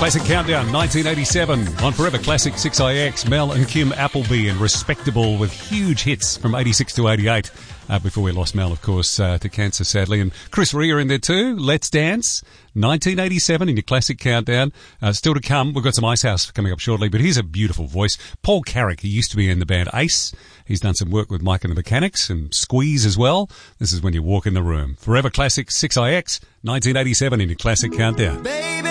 Classic Countdown, 1987. On Forever Classic 6IX, Mel and Kim Appleby and Respectable with huge hits from 86 to 88. Before we lost Mel, of course, to cancer, sadly. And Chris Rea in there too. Let's Dance, 1987 in your Classic Countdown. Still to come, we've got some Icehouse coming up shortly, but here's a beautiful voice. Paul Carrick, he used to be in the band Ace. He's done some work with Mike and the Mechanics and Squeeze as well. This is When You Walk in the Room. Forever Classic 6IX, 1987 in your Classic Countdown.